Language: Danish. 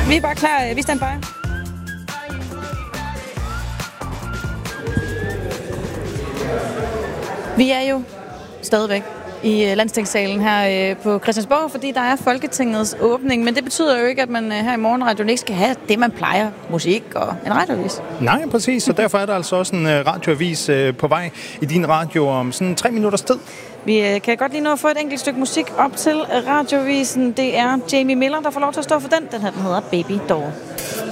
Vi er bare klar. Vi stand by. Vi er jo stadigvæk i Landstingssalen her på Christiansborg, fordi der er Folketingets åbning. Men det betyder jo ikke, at man her i Morgenradioen ikke skal have det, man plejer. Musik og en radioavis. Nej, præcis. Så derfor er der altså også en radioavis på vej i din radio om sådan 3 minutters tid. Vi kan godt lige nå at få et enkelt stykke musik op til radioavisen. Det er Jamie Miller, der får lov til at stå for den. Den her, den hedder Baby Doll.